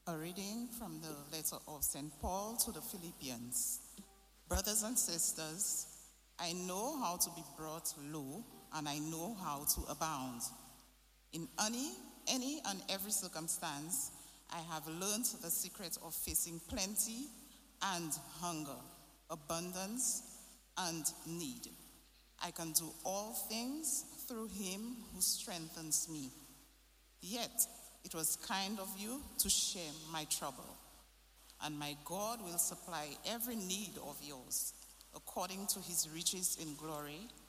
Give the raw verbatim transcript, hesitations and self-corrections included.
A reading from the letter of Saint Paul to the Philippians. Brothers and sisters, I know how to be brought low, and I know how to abound. In any, any and every circumstance, I have learned the secret of facing plenty and hunger, abundance and need. I can do all things through him who strengthens me. Yet, it was kind of you to share my trouble, and my God will supply every need of yours according to his riches in glory